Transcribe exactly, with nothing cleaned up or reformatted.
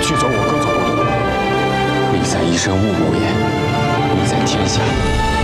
续走我哥走过的路。 利在一身，勿无言；利在天下，